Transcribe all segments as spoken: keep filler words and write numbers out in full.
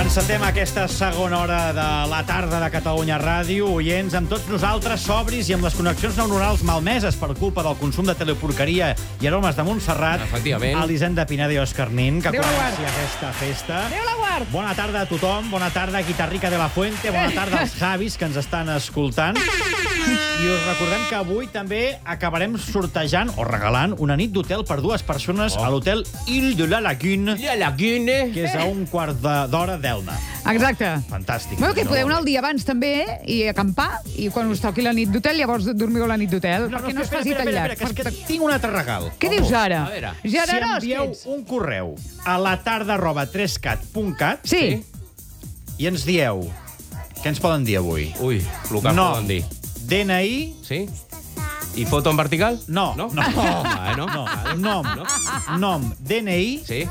Encetem aquesta segona hora de la tarda de Catalunya Ràdio. Oients, amb tots nosaltres, sobris i amb les connexions neuronals malmeses per culpa del consum de teleporqueria i aromes de Montserrat. Efectivament. Elisenda Pineda i Òscar Nin, que Déu la guard. comenci aquesta festa. Déu la guard. Bona tarda a tothom, bona tarda a Guitarrica de la Fuente, bona tarda als Javis que ens estan escoltant. I us recordem que avui també acabarem sortejant o regalant una nit d'hotel per dues persones Oh. a l'hotel Île de la Lagune, La Lagune. que és a un quart de- d'hora d'Elna. Exacte. Fantàstic. Bueno, que No? podeu anar el dia abans també eh? i acampar, i quan us toqui la nit d'hotel, llavors dormiu la nit d'hotel, perquè no es espera, faci espera, tan espera, llarg. que, és que tinc un altre regal. Què dius ara? A veure. Generós, Si envieu que ets. un correu a la tarda arroba tres cat punt cat Sí. i ens dieu... Què ens poden dir avui? Ui, el que No. poden dir. D N I... Sí? I foto en vertical? No, No? no. Home, no? No, nom, No? nom, D N I Sí?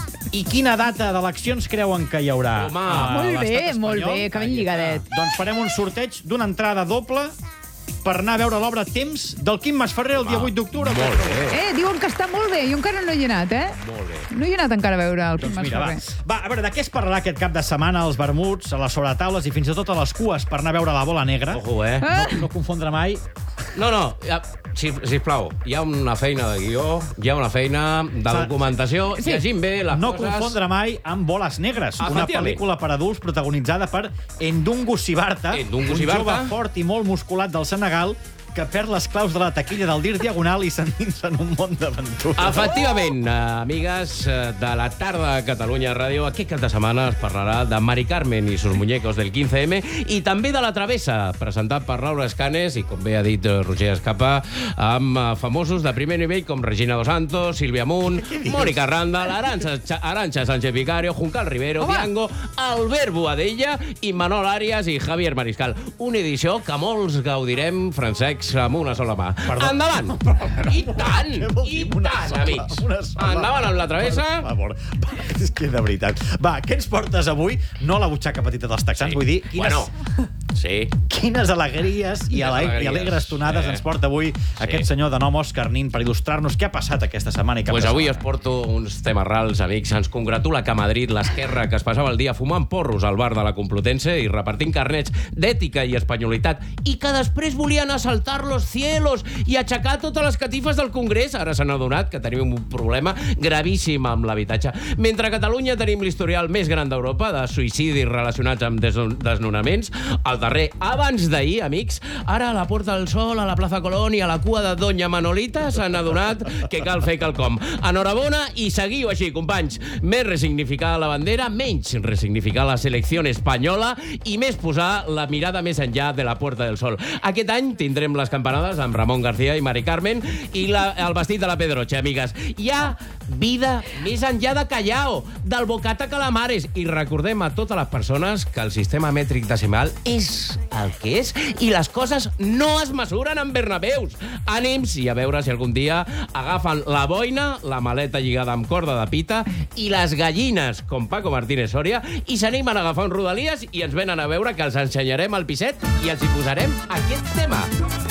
i quina data d'eleccions creuen que hi haurà. Home. a Molt bé, l'estat molt espanyol? bé, que ben lligadet. Doncs farem un sorteig d'una entrada doble per anar a veure l'obra Temps del Quim Masferrer el dia vuit d'octubre. Molt bé. Eh, diuen que està molt bé, jo encara no hi he anat, eh? Molt bé. No hi he anat encara a veure el Quim Doncs mira, va. Masferrer. va, a veure, de què es parlarà aquest cap de setmana als vermuts, a les sobretaules i fins i tot a les cues per anar a veure la bola negra? Ojo, eh? Ah. No, no confondre mai. No, no, ja, si, sisplau, hi ha una feina de guió, hi ha una feina de documentació, Sí. llegim bé les No coses... confondre mai amb Boles Negres, una Efectivament. pel·lícula per adults protagonitzada per Endungo Sibarta, Endungo un Sibarta. jove fort i molt musculat del Senegal que perd les claus de la taquilla del dir diagonal i s'endinsa en un món d'aventura. Efectivament, eh, amigues eh, de la tarda a Catalunya Ràdio, aquest cap de setmana es parlarà de Mari Carmen i sus muñecos del quinze eme i també de La Travessa, presentat per Laura Escanes i, com bé ha dit eh, Roger Escapa, amb eh, famosos de primer nivell com Regina Dos Santos, Sílvia Munt, Mònica Randall, Arantxa, Arantxa Sánchez Vicario, Juncal Rivero, Home. Diango, Albert Boadella i Manol Arias i Javier Mariscal. Una edició que molts gaudirem francecs amb una sola mà. Perdó. Endavant! I tant! Què vol I dir una tant, sola, amics! una sola? Endavant amb La Travessa. Per favor. Va, és que de veritat. Va, què ens portes avui? No a la butxaca petita dels texans, Sí. vull dir, quines, Bueno, sí. quines alegries i, Quines ale alegries. i alegres tonades Eh. ens porta avui aquest senyor de nom Òscar Nin per il·lustrar-nos què ha passat aquesta setmana i cap Pues de avui us setmana. porto uns temes rals, amics. Ens congratula que a Madrid l'esquerra, que es passava el dia fumant porros al bar de la Complutense i repartint carnets d'ètica i espanyolitat, i que després volien assaltar los cielos i aixecar totes les catifes del Congrés. Ara s'han adonat que tenim un problema gravíssim amb l'habitatge. Mentre a Catalunya tenim l'historial més gran d'Europa de suïcidis relacionats amb des desnonaments, el darrer abans d'ahir, amics, ara a la Porta del Sol, a la Plaza Colón i a la cua de Doña Manolita s'han adonat que cal fer quelcom. Enhorabona i seguiu així, companys. Més resignificar la bandera, menys resignificar la selecció espanyola i més posar la mirada més enllà de la Puerta del Sol. Aquest any tindrem les campanades amb Ramon García i Mari Carmen i la, el vestit de la Pedroche, amigues. Hi ha vida més enllà de Callao, del bocata calamares, i recordem a totes les persones que el sistema mètric decimal és el que és i les coses no es mesuren en Bernabeus. Ànims i a veure si algun dia agafen la boina, la maleta lligada amb corda de pita i les gallines, com Paco Martínez Soria, i s'animen a agafar un Rodalies i ens venen a veure que els ensenyarem el piset i els hi posarem aquest tema.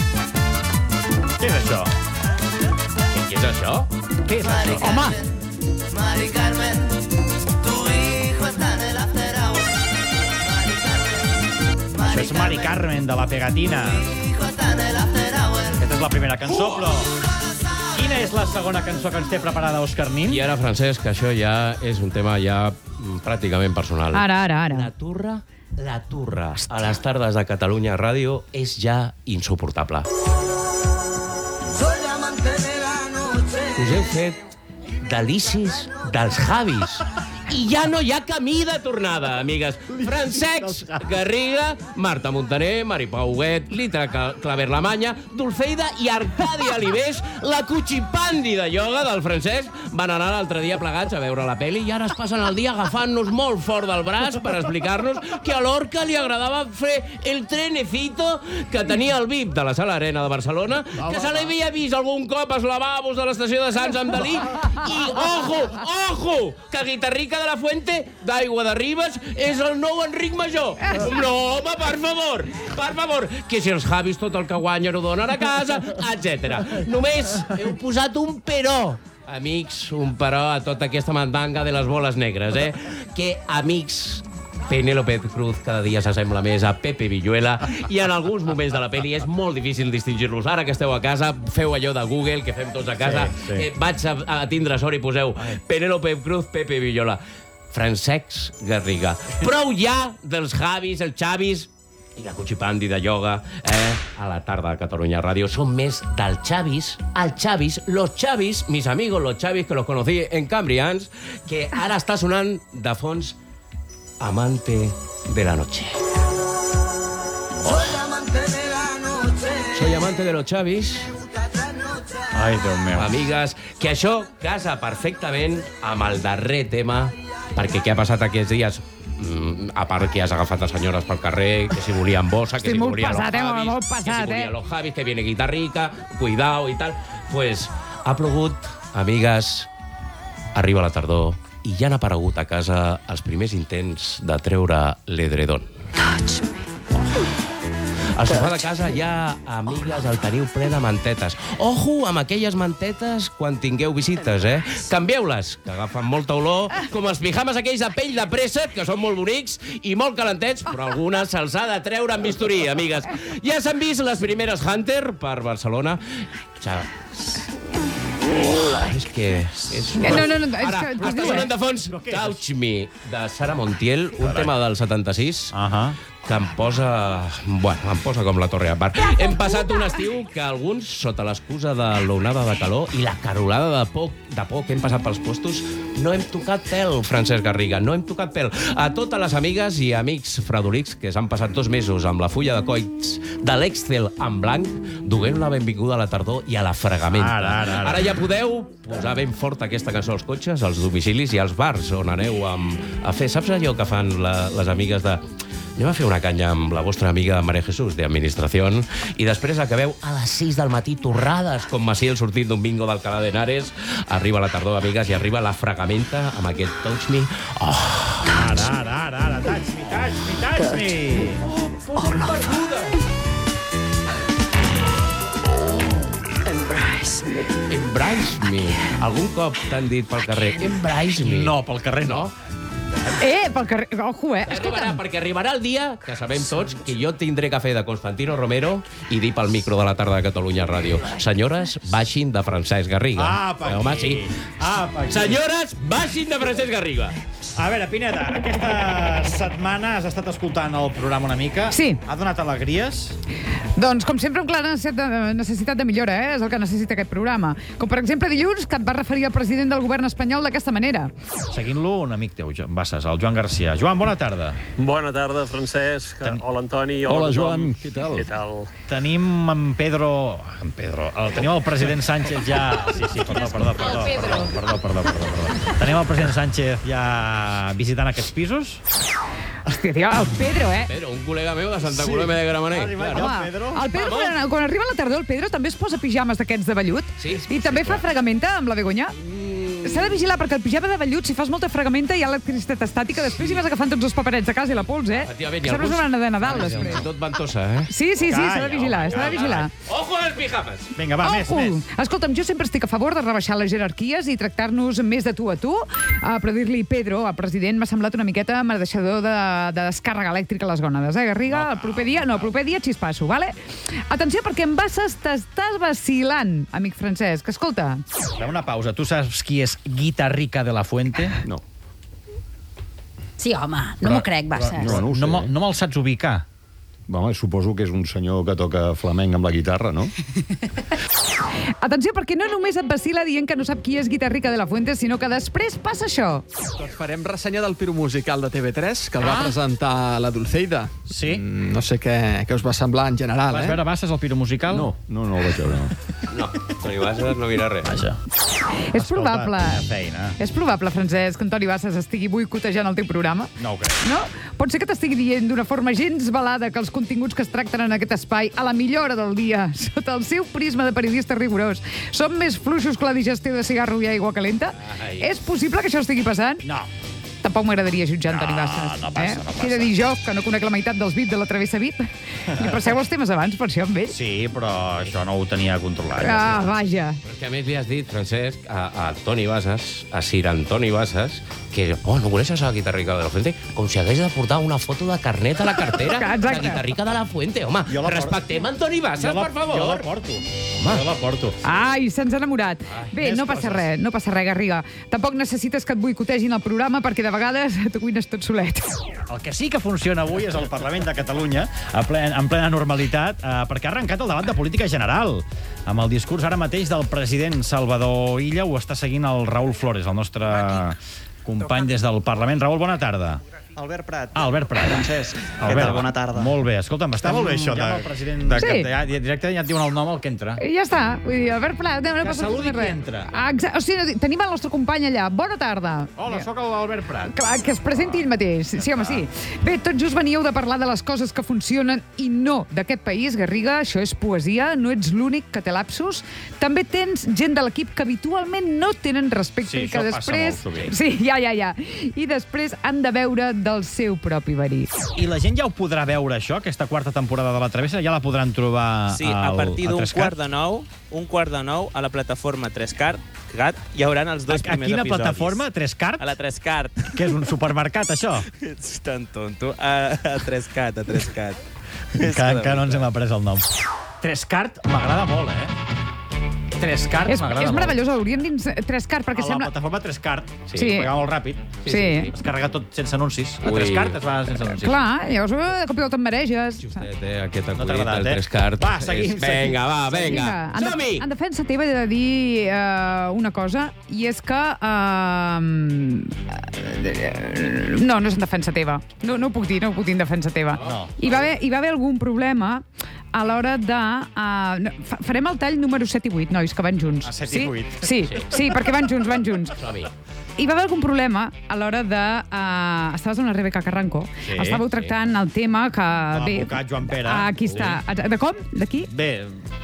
Què és això? Què és això? Què és això? Home, Mari Carmen, tu hijo está en el acerao. Mari Carmen, Això és Mari Carmen, de la Pegatina. tu hijo está en el acerao. Aquesta és la primera cançó, però... Quina és la segona cançó que ens té preparada Òscar Nin? I ara, Francesc, això ja és un tema ja mm, pràcticament personal. ara, ara, ara. La turra, la turra a les tardes de Catalunya Ràdio és ja insuportable. Soy amante de la noche. Us heu fet delicis dels Javis. I ja no hi ha camí de tornada, amigues. Francesc Garriga, Marta Montaner, Mari Pau Huguet, Litra Claver-Lamanya, Dulceida i Arcadi Alibés, la cuchipandi de ioga del Francesc, van anar l'altre dia plegats a veure la peli i ara es passen el dia agafant-nos molt fort del braç per explicar-nos que a l'Orca li agradava fer el trenecito que tenia el V I P de la Sala Arena de Barcelona, que se l'havia vist algun cop als lavabos de l'estació de Sants amb Dalí, i ojo, ojo, que Guitarrica de la Fuente, d'Aigua de Ribes, és el nou Enric Major. No, home, per favor, per favor, que si els Javis tot el que guanyen ho donen a casa, etcètera. Només heu posat un però. Amics, un però a tota aquesta mandanga de les boles negres, eh? Que, amics, Penélope Cruz cada dia s'assembla més a Pepe Villuela i en alguns moments de la pel·li és molt difícil distingir-los. Ara que esteu a casa, feu allò de Google, que fem tots a casa. Sí, sí. Eh, vaig a, a tindre sort i poseu Penélope Cruz, Pepe Villuela. Francesc Garriga. Prou ja dels Javis, els Xavis i la cuchipandi de ioga, eh? A la tarda a Catalunya Ràdio. Són més dels Xavis, els Xavis, los Xavis, mis amigos, los Xavis, que los conocí en Cambrians, que ara està sonant de fons Amante de la Noche. Soy amante de la noche. Soy amante de los Xavis. Ai, Déu meu. Amigues, que això casa perfectament amb el darrer tema, perquè què ha passat aquests dies? Mm, a part que has agafat a senyores pel carrer, que si volien bossa, que Estic si molt volien pesat, eh, los Javis, molt que si pesat, volien eh. los Javis, que viene guitarrica, cuidao i tal. Pues ha plogut, amigues, arriba la tardor i ja han aparegut a casa els primers intents de treure l'edredon. Al sofà de casa ja, amigues, el teniu ple de mantetes. Ojo amb aquelles mantetes quan tingueu visites, eh? Canvieu-les, que agafen molta olor, com els pijames aquells de pell de préssec, que són molt bonics i molt calentets, però algunes se'ls ha de treure amb bisturí, amigues. Ja s'han vist les primeres Hunter per Barcelona. Ja... És que... És... Eh, no, no, no, és Ara, que- està sonant de fons Touch Me, de Sara Montiel, un tema del setanta-sis, Ahà. que em posa... Bueno, em posa com la Torre a part. Hem passat un estiu que alguns, sota l'excusa de l'onada de calor i la carolada de por, de por que hem passat pels puestos, no hem tocat pèl, Francesc Garriga, no hem tocat pèl. A totes les amigues i amics fredolics que s'han passat dos mesos amb la fulla de coits de l'Excel en blanc, duguem la benvinguda a la tardor i a la fregamenta. Ara, ara, ara. Ara ja podeu posar ben fort aquesta cançó als cotxes, als domicilis i als bars on aneu amb, a fer... Saps allò que fan la, les amigues de... Anem a fer una canya amb la vostra amiga María Jesús d'Administració i després acabeu a les sis del matí torrades com Maciel sortint d'un bingo d'Alcalá de Henares. Arriba la tardor, amigues, i arriba la fregamenta amb aquest Touch Me. Oh, Ara, ara, ara, ara, touch me, touch me, touch me. embrace me. Algun cop t'han dit pel carrer embrace me? No, pel carrer no. Eh, pel carrer... Ojo, eh? Arribarà, Escolta'm. perquè arribarà el dia, que sabem tots, que jo tindré cafè de Constantino Romero i dir pel micro de la tarda de Catalunya Ràdio. Senyores, baixin de Francesc Garriga. Apa, aquí. Home, sí. Apa, aquí. Senyores, baixin de Francesc Garriga. A veure, Pineda, aquesta setmana has estat escoltant el programa una mica. Sí. Ha donat alegries? Doncs, com sempre, amb clara necessitat de, necessitat de millora, eh? És el que necessita aquest programa. Com, per exemple, dilluns, que et va referir al president del govern espanyol d'aquesta manera. Seguint-lo, un amic teu, Jo- Bassas, el Joan Garcia. Joan, bona tarda. Bona tarda, Francesc. Ten- Hola, Antoni. Hola, a tothom. Joan. Què tal? Què tal? Tenim en Pedro... En Pedro. El, tenim el president Sánchez ja... Sí, sí, perdó, perdó, perdó. Perdó, perdó, perdó, perdó, perdó. Tenim el president Sánchez ja visitant aquests pisos? Hòstia, tio, el Pedro, eh? Però un col·lega meu de Santa Coloma de Gramenet. Ha arribat Claro. ja el Pedro. el Pedro quan, quan arriba la tardor, el Pedro també es posa pijames d'aquests de vellut. Sí, I també fa fregamenta amb la Begoña. S'ha de vigilar, perquè el pijama de vellut, si fas molta fregamenta, hi ha electricitat estàtica, després hi vas agafant tots els paperets de casa i la pols, eh? Efectivament, i Sembles alguns- una nana de Nadal, Fins després. i tot ventosa, eh? Sí, sí, sí, s'ha Calla, de vigilar, home, s'ha de vigilar. Ojo als pijames! Vinga, va, més, Ojo! més. Escolta'm, jo sempre estic a favor de rebaixar les jerarquies i tractar-nos més de tu a tu. Uh, però dir-li Pedro, al president, m'ha semblat una miqueta mereixedor de, de descàrrega elèctrica a les gònades, eh, Garriga? No, el proper dia, no, el proper dia xispasso, vale? Atenció, perquè en Bassas t'estàs vacilant, amic Francesc. Escolta, Fem una pausa. Tu saps qui és Guitarrica de la Fuente? No. Sí, home, no m'ho crec, Bassas. no, no ho sé, No, me- eh? no me'l saps ubicar. Home, suposo que és un senyor que toca flamenc amb la guitarra, no? atenció, perquè no només et vacila dient que no sap qui és Guitarrica de la Fuente, sinó que després passa això. Doncs farem ressenya del Piru Musical de T V tres, que el va presentar la Dulceida. Sí? Mm, No sé què, què us va semblar en general, Vas eh? veure Bassas, el piro musical? No, no, no el vaig veure, no. No, Toni Bassas no mira res. Vaja. És Escolta, probable. quina feina. És probable, Francesc, que Antoni Bassas estigui boicotejant el teu programa. No ho crec. No? Pot ser que t'estigui dient d'una forma gens velada que els continguts que es tracten en aquest espai, a la millor hora del dia, sota el seu prisma de periodista rigorós, són més fluixos que la digestió de cigarro i aigua calenta? Ai. És possible que això estigui passant? No. Tampoc m'agradaria jutjar Antoni No, Bassas. no passa, eh? no passa. Què he de dir jo, que no conec la meitat dels V I P de la Travessa V I P? Li passeu els temes abans, per això, amb ell? Sí, però això no ho tenia controlat. Ah, vaja. Però és que a més li has dit, Francesc, a, a Toni Bassas, a Sir Antoni Bassas, que oh, no coneixes a la Guitarrica de la Fuente? Com si hagués de portar una foto de carnet a la cartera. Exacte. La Guitarrica de la Fuente, home. Jo la por- Respectem Antoni Bassas, per favor. Jo la porto. Jo la porto. Ai, se'ns ha enamorat. Bé, més no passa coses. res, no passa res, Garriga. Tampoc necessites que et boicotegin el programa perquè de vegades t'ho cuines tot solet. El que sí que funciona avui és el Parlament de Catalunya, a plen, en plena normalitat, eh, perquè ha arrencat el debat de política general. Amb el discurs ara mateix del president Salvador Illa ho està seguint el Raül Flores, el nostre company des del Parlament. Raül, bona tarda. Albert Prat. Ah, Albert Prat. Francesc, què Albert, tal? Bona tarda. Molt bé. Escolta'm, està molt bé això de, Ja el president... de Sí. que ja, directament ja et diuen el nom al que entra. I ja està. Vull dir, Albert Plat, no, no Que passa saludi res. qui entra. Ah, exa- o sigui, tenim el nostre company allà. Bona tarda. Hola, sóc l'Albert Prat. Clar, que es presenti ell mateix. Sí, home, sí. Bé, tot just veníeu de parlar de les coses que funcionen i no d'aquest país, Garriga. Això és poesia, no ets l'únic que té lapsus. També tens gent de l'equip que habitualment no tenen respecte Sí, i que això passa després... molt sovint. Sí, ja, ja, ja. I després han de veure del seu propi verí. I la gent ja ho podrà veure, això, aquesta quarta temporada de La Travessa? Ja la podran trobar Sí, a al, partir d'un Trescat? quart de nou, un quart de nou, a la plataforma Trescat, Gat, hi haurà els dos A, a primers quina episodis. plataforma? Trescart? A la Trescat. Que és un supermercat, això? Ets tan tonto. A, a Trescat, a Trescat. És Encara, que encara no ens hem après el nom. Trescart m'agrada molt, eh? Trescart És, m'agrada és molt. meravellós, hauríem dins Trescat, perquè A la sembla... plataforma Trescart, sí, Sí. perquè va molt ràpid. Sí. Es carrega tot sense anuncis. A Ui. Trescart es va sense anuncis. Clar, llavors eh, de cop i volta em mareges. Justet, eh, aquest No t'ha acudit agradat, del eh? Trescart. Va, seguim, És- Vinga, va, vinga. Vinga, en, de, Som-hi! en defensa teva he de dir uh, una cosa, i és que... Uh, no, no és en defensa teva. No, no ho puc dir, no ho puc dir en defensa teva. No. Hi va haver, hi va haver algun problema a l'hora de... Uh, no, fa, farem el tall número set i vuit, nois, que van junts. Ah, set i sí? vuit. Sí, sí, sí, perquè van junts, van junts. Som-hi. Hi va haver algun problema a l'hora de... Uh, estaves amb la Rebeca Carranco. Sí, Estàveu sí. tractant el tema que... De l'advocat Joan Pere. Ah, aquí està. De com? D'aquí? Bé,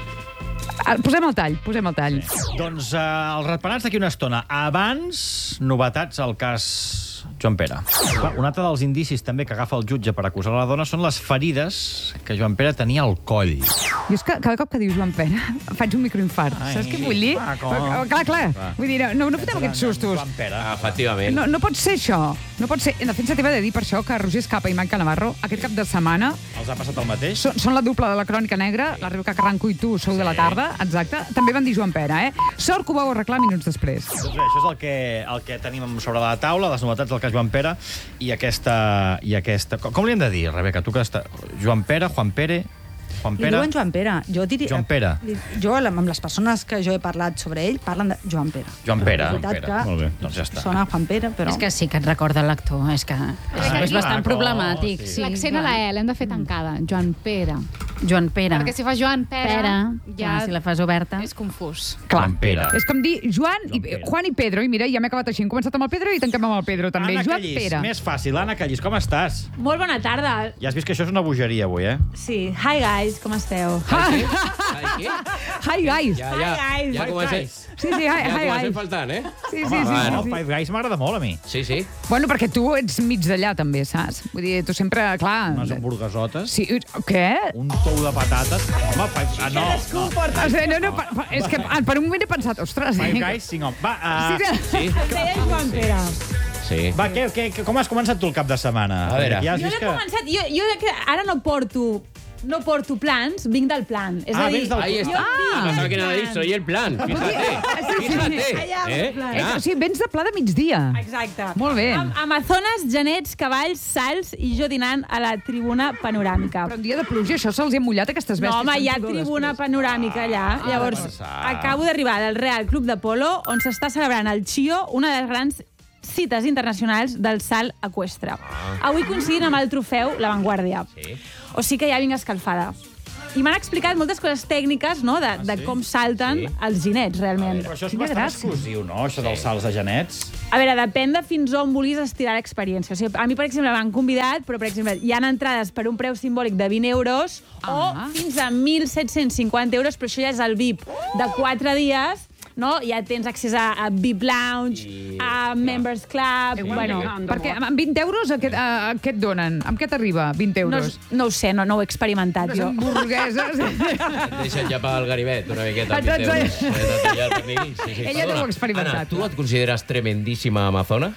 Ah, Posem el tall, posem el tall. doncs uh, els ratpenats d'aquí una estona. Abans, novetats al cas Joan Pere. Un altre dels indicis també que agafa el jutge per acusar la dona són les ferides que Joan Pere tenia al coll. Jo és que cada cop que dius Joan Pere faig un microinfart. Ai, Saps què vull dir? ah, com? Però, clar, clar. Va. Vull dir, no, no fotem aquests sustos. Joan Pere. Ah, efectivament. No, no pot ser això. No pot ser. En defensa teva he de dir per això que Roger Escapa i Manca Navarro aquest cap de setmana Els ha passat el mateix? són, són la dupla de la Crònica Negra, la Rebeca Carranco i tu sou de la tarda, exacte. També van dir Joan Pere, eh? Sort que ho vau arreglar minuts després. Doncs bé, això és el que, el que tenim sobre la taula, les novetats del cas Joan Pere i aquesta... I aquesta... Com, com li hem de dir, Rebeca? Tu que està... Joan Pere, Juan Pere... Juan Li Pere... diuen Joan Pere. Jo diria... Joan Pere. Li- Jo, amb les persones que jo he parlat sobre ell, parlen de Joan Pere. Joan Pere. És veritat Joan Pere. que Molt bé, doncs ja està. sona Juan Pere, però... És que sí que et recorda l'actor, és que és, Ah, és bastant maco, problemàtic. sí. Sí, L'accent a la E l'hem de fer tancada. Joan Pere. Joan Pere. Perquè si fas Joan Pere, Pere, ja clar, si la fas oberta. és confús. Clar. Joan Pere. És com dir Joan, i, Joan Pere. Juan i Pedro, i mira, ja m'he acabat així. Hem començat amb el Pedro i tanquem amb el Pedro, també. Anna Joan Callís, Pere. més fàcil. Anna Callís, com estàs? Molt bona tarda. Ja has vist que això és una bogeria avui, eh? Sí. Hi, guys, com esteu? Hi, Ai, què? hi guys. Ja, ja, Hi, guys. ja Hi, comencem, guys. Sí, sí, hi, ja hi comencem guys. faltant, eh? Sí, sí, Home, sí, bueno, sí, sí. Five Guys m'agrada molt a mi. Sí, sí. Bueno, perquè tu ets mig d'allà, també, saps? Vull dir, tu sempre, clar... Unes hamburguesotes, Sí, què? un tou de patates... Home, Five... Ah, no, no. O sigui, no, no, per, per, és que ah, per un moment he pensat, ostres... Five eh? Guys, cinc homes. Va, uh, Sí, sí. Sí, Em deia Joan Pere. sí. va què, què, què- com has començat tu el cap de setmana? A veure. Ja has Jo vist l'he que... començat... Jo, jo que ara no porto no porto plans, vinc del plan. És Ah, a dir, vens del- Ahí está. jo vinc Ah, del pensaba que era de plan. soy el plan. Fíjate. sí, Fíjate. Allà, Eh? el plan. Eh, Ah. o sigui, vens de pla de migdia. Exacte. Molt bé. Am Amazones, genets, cavalls, salts i jo dinant a la tribuna panoràmica. Però un dia de pluja, això se'ls hi ha mullat, aquestes No, bèsties. home, hi ha tant pudor tribuna després. panoràmica allà. Ah, Llavors, passar. acabo d'arribar del Real Club de Polo, on s'està celebrant el Chio, una de les grans cites internacionals del salt eqüestre. Avui coincidint amb el trofeu La Vanguardia. Sí. O sigui que ja vinc escalfada. I m'han explicat moltes coses tècniques, no?, de, de com salten Sí. els ginets, realment. Però això és Quina bastant gràcia. exclusiu, no?, això dels salts de genets. A veure, depèn de fins on vulguis estirar l'experiència. O sigui, a mi, per exemple, m'han convidat, però, per exemple, hi ha entrades per un preu simbòlic de vint euros Ah. o fins a mil set-cents cinquanta euros, però això ja és el V I P de quatre dies, no? Ja tens accés a, a V I P Lounge, I- a Members Club... Eh, bueno, Perquè amb vint euros a què, a, a què et donen? Amb què t'arriba, vint no, euros? no ho sé, no, no ho he experimentat Unes jo. hamburgueses. Et deixen ja pagar el ganivet una miqueta. Exacte. vint euros. Eh, de tallar el pernil. Sí, sí. Ella Perdona, t'ho ha experimentat. Anna, tu et consideres tremendíssima amazona?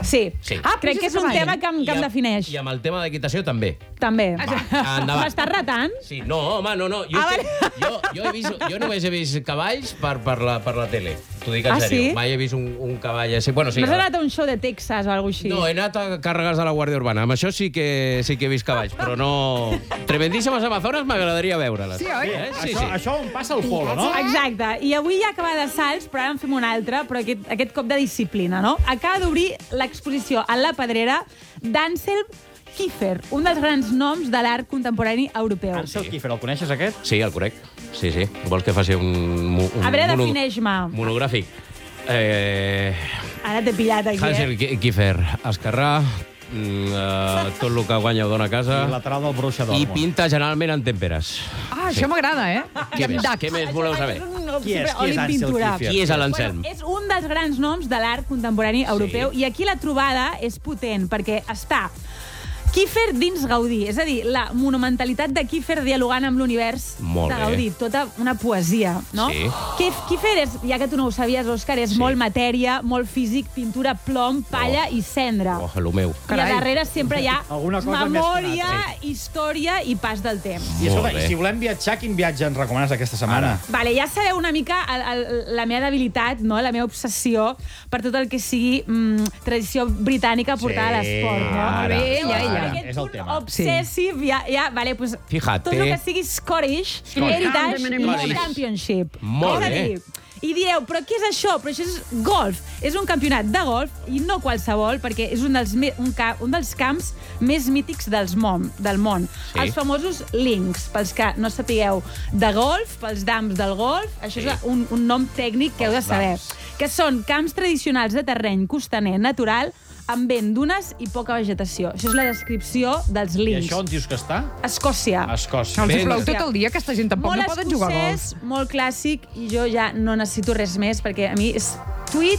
Sí. Sí. Ah, Crec que és un cavall. tema que em, que em I amb- defineix. I amb el tema d'equitació també. També. Endavant. M'estàs retant? Sí, no, home, no, no. Jo, Ah, és que, jo, jo, he vist, jo només he vist cavalls per, per, la, per la tele. T'ho dic en Ah, sèrio. sí? Mai he vist un, un cavall així. Bueno, sí, No has anat a un show de Texas o alguna cosa així? no, he anat a càrregues de la Guàrdia Urbana. Amb això sí que, sí que he vist cavalls, però no... Tremendíssimes Amazones m'agradaria veure-les. Sí, oi? Eh? Sí, això, sí. això on passa el polo, no? Exacte. I avui ja acaba de salts, però ara en fem un altre, però aquest, aquest cop de disciplina, no? Acaba d'obrir l'exposició a la Pedrera d'Anselm Kiefer, un dels grans noms de l'art contemporani europeu. Ansel Kiefer, el coneixes, aquest? Sí, el conec. Sí, sí. Vols que faci un, un A veure, mono- defineix-me. monogràfic? Eh, Ara t'he pillat aquí, Hansel eh? Kiefer, esquerrà, mm, eh, tot el que guanya ho dona a casa I lateral del Borussia i Dortmund. pinta generalment en tèmperes. Ah, això m'agrada, eh? Què I amb més? dacs. Què més voleu saber? Qui és? Qui és Oli Ansel pintura. Kiefer? Qui és l'Anselm? Bueno, és un dels grans noms de l'art contemporani europeu i aquí la trobada és potent perquè està Kiefer dins Gaudí, és a dir, la monumentalitat de Kiefer dialogant amb l'univers Molt de bé. Gaudí, tota una poesia, no? Sí. Kief- Kiefer, és, ja que tu no ho sabies, Òscar, és Sí. molt matèria, molt físic, pintura, plom, palla i cendra. Oh, el meu. I a Carai. darrere sempre hi ha Alguna cosa més memòria, que una història i pas del temps. I escolta, Molt bé. i si volem viatjar, quin viatge ens recomanes aquesta setmana? Vale, ja sabeu una mica el, el, la meva debilitat, no? La meva obsessió per tot el que sigui mm, tradició britànica portada a l'esport, no? Ara, Molt bé, ella, ara, ella. Aquest és el punt tema. obsessive, ja, ja, vale, pues, Fíjate. tot el que sigui Scottish, Scottish. Heritage Scottish. Championship. Molt És a bé. dir, I direu, però què és això? Però això és golf. És un campionat de golf i no qualsevol, perquè és un dels, me- un, ca, un dels camps més mítics dels món, del món. Sí. Els famosos links, pels que no sapigueu de golf, pels dams del golf, això Sí. és un, un nom tècnic que heu de Els saber. dams. Que són camps tradicionals de terreny costaner natural amb vent, dunes i poca vegetació. Això és la descripció dels I links. això on dius que està? Escòcia. A Escòcia. Els Ben- plou tot el dia, aquesta gent tampoc Molt no poden jugar a golf. escocès, molt clàssic, i jo ja no necessito res més, perquè a mi és tweet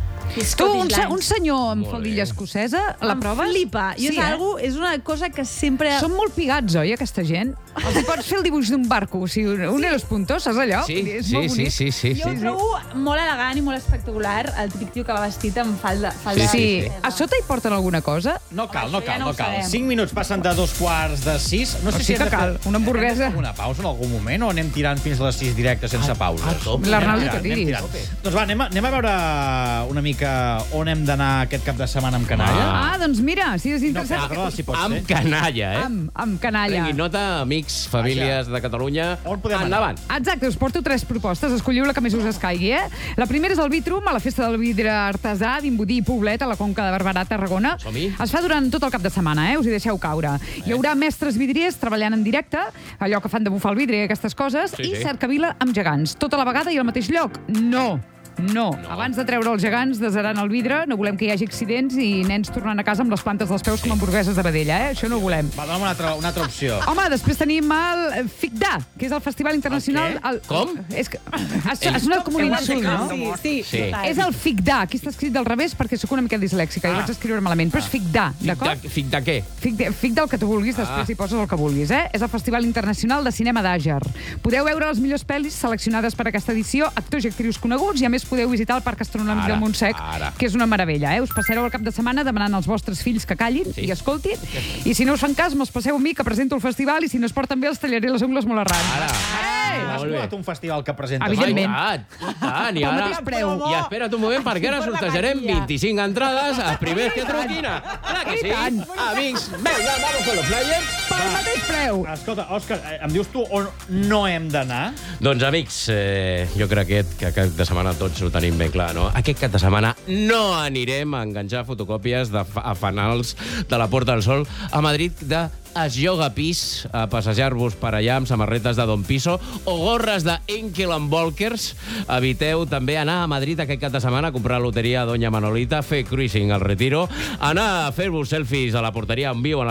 i Tu, Scottish un, se Lines. un senyor amb Molt faldilla bé. escocesa, la Em proves? flipa. I Sí, és, eh? algo, és una cosa que sempre... Són molt pigats, oi, aquesta gent? Els hi pots fer el dibuix d'un barco, o sigui, un de los puntos, saps allò? Sí, és sí, molt sí, bonic. sí, sí, Jo sí. ho trobo molt elegant i molt espectacular, el típic tio que va vestit amb falda... falda Sí, Sí, sí. a sota hi porten alguna cosa? No cal, no Això ja cal, no no ho cal. sabem. Cinc minuts passen de dos quarts de sis. No O sé sí si hem que de cal, fer- una hamburguesa. hem de fer una pausa en algun moment o anem tirant fins a les sis directes sense pauses? L'Arnaldo Anem que tirant, tiri. anem tirant. Doncs va, anem a, anem a veure una mica on hem d'anar aquest cap de setmana amb canalla. Ah, doncs mira, si és No, interessant... però si pot Amb ser. canalla, eh? Amb, amb canalla. Prenguin nota, amics, famílies de Catalunya. On podem anar? Endavant. Exacte, us porto tres propostes. Escolliu la que més us escaigui, eh? La primera és el Vitrum, a la Festa del Vidre Artesà, Vimbodí i Poblet, a la Conca de Barberà, Tarragona. Som-hi. Es fa durant tot el cap de setmana, eh? Us hi deixeu caure. Hi haurà mestres vidriers treballant en directe, allò que fan de bufar el vidre i aquestes coses, Sí, i sí. cercavila amb gegants. Tot a la vegada i al mateix lloc? No. No. no. Abans de treure els gegants, desaran el vidre, no volem que hi hagi accidents i nens tornant a casa amb les plantes dels peus com hamburgueses de vedella, eh? Això no ho volem. Va, dona'm una altra, una altra opció. Home, després tenim el FICDA, que és el Festival Internacional... El El Com? És que... Ha, ha sonat com un insult, no? Sí, sí. Sí. total. És el FICDA. Aquí està escrit del revés perquè sóc una mica dislèxica i Ah. vaig escriure malament. Però és FICDA, Fic de, d'acord? fic de què? Fic, de, fic del que tu vulguis, després Ah. hi poses el que vulguis, eh? És el Festival Internacional de Cinema d'Àger. Podeu veure les millors pel·lis seleccionades per aquesta edició, actors i actrius coneguts, i a més podeu visitar el Parc Astronòmic Ara, del Montsec, ara. que és una meravella, eh? Us passareu el cap de setmana demanant als vostres fills que callin Sí. i escoltin, i si no us fan cas, me'ls passeu a mi, que presento el festival, i si no es porten bé, els tallaré les ungles molt arran. Ara. Has Molt bé. provat un festival que presentes? Evidentment. Ah, i tant, i tant. I Pel ara... mateix preu. I espera't un moment, perquè ara sortejarem vint-i-cinc entrades als primers que truquin. a- Clar que I sí. tant. Amics, venga, vamos con los flyers. Pel mateix preu! Escolta, Òscar, eh, em dius tu on no hem d'anar? Doncs, amics, eh, jo crec que, que aquest de setmana tots ho tenim ben clar, no? Aquest cap de setmana no anirem a enganxar fotocòpies de fa- a fanals de la Porta del Sol a Madrid de es Yoga Pis, a passejar-vos per allà amb samarretes de Don Piso o gorres de Enkel and Volkers. Eviteu també anar a Madrid aquest cap de setmana a comprar loteria a Doña Manolita, fer cruising al Retiro, anar a fer-vos selfies a la porteria en viu en